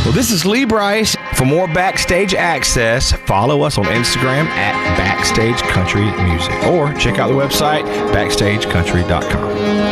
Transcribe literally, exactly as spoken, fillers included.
Well, this is Lee Brice. For more backstage access, follow us on Instagram at Backstage Country Music or check out the website backstage country dot com.